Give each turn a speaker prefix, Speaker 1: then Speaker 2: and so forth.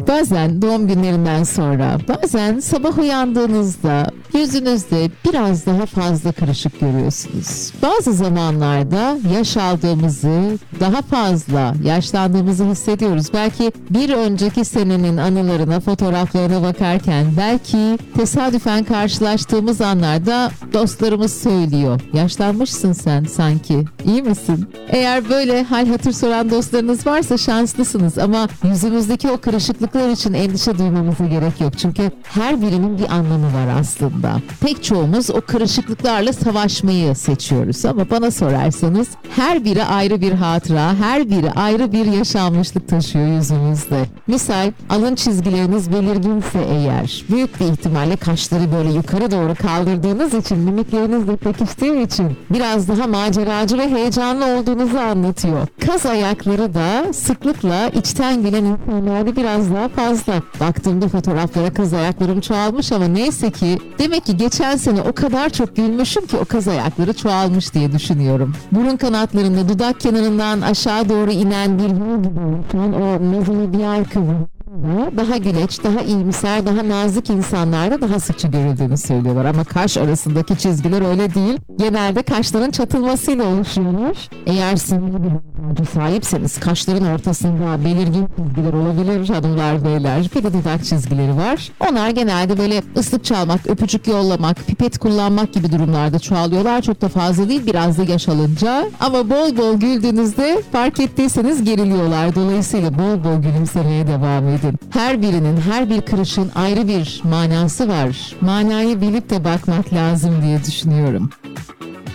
Speaker 1: Bazen doğum günlerinden sonra, bazen sabah uyandığınızda yüzünüzde biraz daha fazla kırışık görüyorsunuz. Bazı zamanlarda yaş aldığımızı, daha fazla yaşlandığımızı hissediyoruz. Belki bir önceki senenin anılarına, fotoğraflarına bakarken, belki tesadüfen karşılaştığımız anlarda dostlarımız söylüyor. Yaşlanmışsın sen sanki, iyi misin? Eğer böyle hal hatır soran dostlarınız varsa şanslısınız ama yüzümüzdeki o kırışıklıklar için endişe duymamıza gerek yok. Çünkü her birinin bir anlamı var aslında. Pek çoğumuz o kırışıklıklarla savaşmayı seçiyoruz ama bana sorarsanız her biri ayrı bir hatıra, her biri ayrı bir yaşanmışlık taşıyor yüzümüzde. Misal alın çizgileriniz belirginse eğer, büyük bir ihtimalle kaşları böyle yukarı doğru kaldırdığınız için, mimikleriniz de pekiştiği için biraz daha maceracı ve heyecanlı olduğunuzu anlatıyor. Kaz ayakları da sıklıkla içten gülen insanlarda biraz daha fazla. Baktığımda fotoğraflara kaz ayaklarım çoğalmış ama neyse ki demek ki geçen sene o kadar çok gülmüşüm ki o kaz ayakları çoğalmış diye düşünüyorum. Burun kanatlarında dudak kenarından aşağı doğru inen bir yol gibi oluşan o nazolabial kıvrım daha güleç, daha iyimser, daha nazik insanlarda daha sıkça görüldüğünü söylüyorlar. Ama kaş arasındaki çizgiler öyle değil. Genelde kaşların çatılmasıyla oluşuyorlar. Eğer sinirli bir burcu sahipseniz kaşların ortasında belirgin çizgiler olabilir hanımlar beyler. Bir de dudak çizgileri var. Onlar genelde böyle ıslık çalmak, öpücük yollamak, pipet kullanmak gibi durumlarda çoğalıyorlar. Çok da fazla değil, biraz da yaş alınca. Ama bol bol güldüğünüzde fark ettiyseniz geriliyorlar. Dolayısıyla bol bol gülümsemeye devam edin. Her birinin, her bir kırışın ayrı bir manası var. Manayı bilip de bakmak lazım diye düşünüyorum.